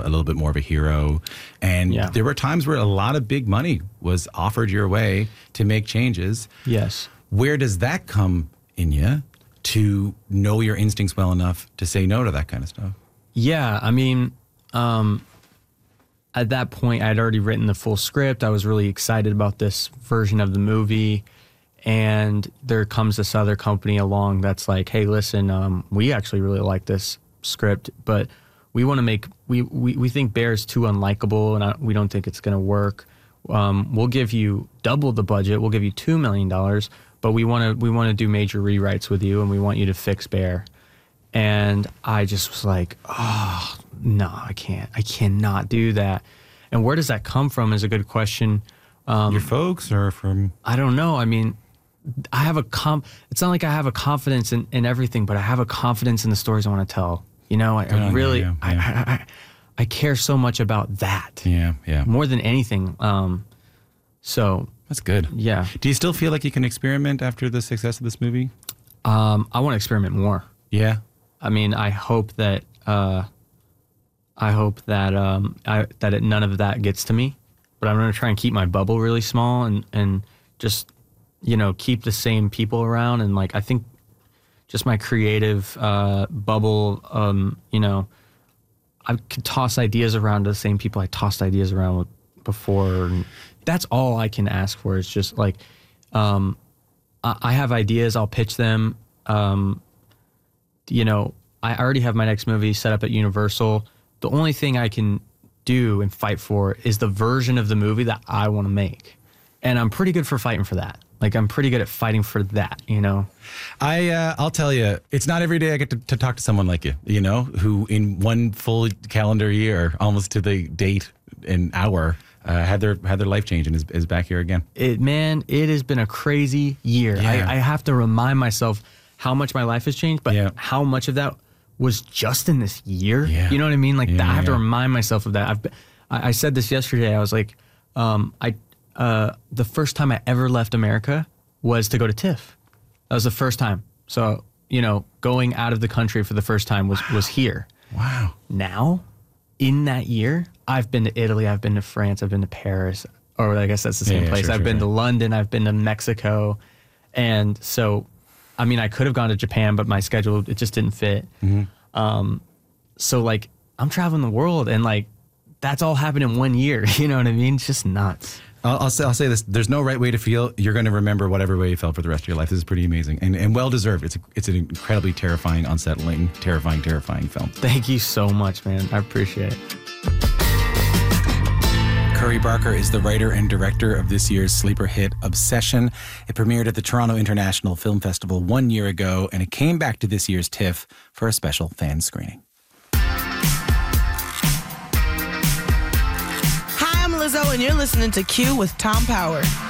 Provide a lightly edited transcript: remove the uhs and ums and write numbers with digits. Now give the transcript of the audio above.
a little bit more of a hero. And there were times where a lot of big money was offered your way to make changes. Yes. Where does that come in you to know your instincts well enough to say no to that kind of stuff? Yeah, I mean, at that point, I'd already written the full script. I was really excited about this version of the movie. And there comes this other company along that's like, hey, listen, we actually really like this script, but we want to make, we think Bear's too unlikable, and we don't think it's going to work. We'll give you double the budget. We'll give you $2 million, but we want to do major rewrites with you, and we want you to fix Bear. And I just was like, oh, no, I can't. I cannot do that. And where does that come from is a good question. Your folks or from? I don't know. I mean, I have it's not like I have a confidence in everything, but I have a confidence in the stories I want to tell. You know, I really, I care so much about that. Yeah. More than anything. So. That's good. Yeah. Do you still feel like you can experiment after the success of this movie? I want to experiment more. Yeah. I mean, I hope that none of that gets to me, but I'm going to try and keep my bubble really small and just, you know, keep the same people around. And like, I think just my creative bubble, you know, I could toss ideas around to the same people I tossed ideas around with before. And that's all I can ask for. It's just like, I have ideas, I'll pitch them. You know, I already have my next movie set up at Universal. The only thing I can do and fight for is the version of the movie that I want to make. And I'm pretty good for fighting for that. Like, I'm pretty good at fighting for that, you know? I'll tell you, it's not every day I get to talk to someone like you, you know, who in one full calendar year, almost to the date and hour, had their life change and is back here again. It has been a crazy year. Yeah. I have to remind myself how much my life has changed, but how much of that was just in this year. Yeah. You know what I mean? Like, I have to remind myself of that. I said this yesterday. I was like, the first time I ever left America was to go to TIFF. That was the first time. So, you know, going out of the country for the first time was here. Wow. Now, in that year, I've been to Italy, I've been to France, I've been to Paris, or I guess that's the same place. I've been to London, I've been to Mexico. And so, I mean, I could have gone to Japan, but my schedule, it just didn't fit. Mm-hmm. So, like, I'm traveling the world, and, like, that's all happened in 1 year. You know what I mean? It's just nuts. I'll say this. There's no right way to feel. You're going to remember whatever way you felt for the rest of your life. This is pretty amazing and well-deserved. It's an incredibly terrifying, unsettling, terrifying film. Thank you so much, man. I appreciate it. Curry Barker is the writer and director of this year's sleeper hit, Obsession. It premiered at the Toronto International Film Festival 1 year ago, and it came back to this year's TIFF for a special fan screening. Hi, I'm Lizzo, and you're listening to Q with Tom Power.